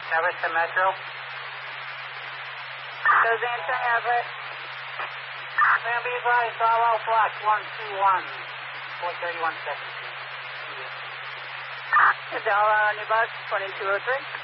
Everett to Metro. Goes answer Everett. May be advised, all Flash 121. 431 seconds. Adela on your bus, 2203.